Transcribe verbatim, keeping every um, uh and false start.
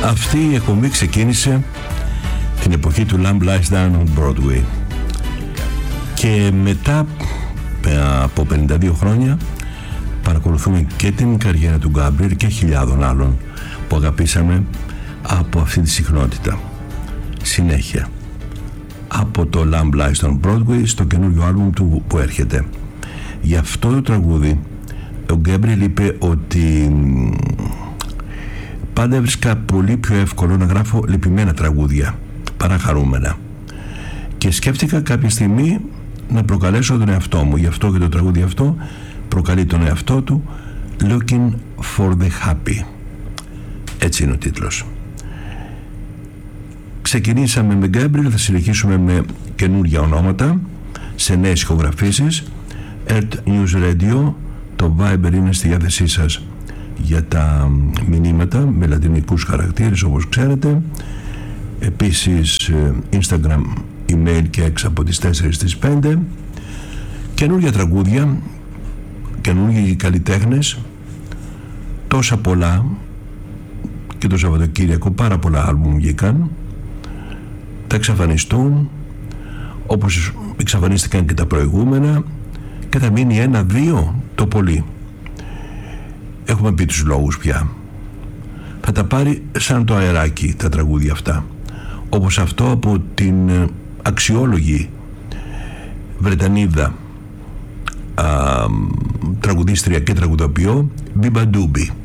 Αυτή η εκπομπή ξεκίνησε την εποχή του Lamb Lies Down on Broadway και μετά από πενήντα δύο χρόνια παρακολουθούμε και την καριέρα του Γκάμπριελ και χιλιάδων άλλων που αγαπήσαμε από αυτή τη συχνότητα. Συνέχεια από το Lamb Lies on Broadway στο καινούριο άλμπουμ του που έρχεται. Γι' αυτό το τραγούδι ο Γκάμπριελ είπε ότι πάντα έβρισκα πολύ πιο εύκολο να γράφω λυπημένα τραγούδια παρά χαρούμενα, και σκέφτηκα κάποια στιγμή να προκαλέσω τον εαυτό μου. Γι' αυτό και το τραγούδι αυτό προκαλεί τον εαυτό του, Looking for the Happy. Έτσι είναι ο τίτλος. Ξεκινήσαμε με Γκάμπριελ, θα συνεχίσουμε με καινούργια ονόματα σε νέες ηχογραφήσεις. Earth News Radio, το Viber είναι στη διάθεσή σας για τα μηνύματα με λατινικούς χαρακτήρες, όπως ξέρετε. Επίσης Instagram, email και έξω από τις τέσσερις στις πέντε. Καινούργια τραγούδια, καινούργιοι καλλιτέχνες, τόσα πολλά, και το Σαββατοκύριακο πάρα πολλά άλμπουμ βγήκαν. Θα εξαφανιστούν όπως εξαφανίστηκαν και τα προηγούμενα και θα μείνει ένα-δύο το πολύ. Έχουμε πει τους λόγους πια. Θα τα πάρει σαν το αεράκι τα τραγούδια αυτά, όπως αυτό από την αξιόλογη Βρετανίδα α, τραγουδίστρια και τραγουδοποιό Μπίμπα Ντούμπι.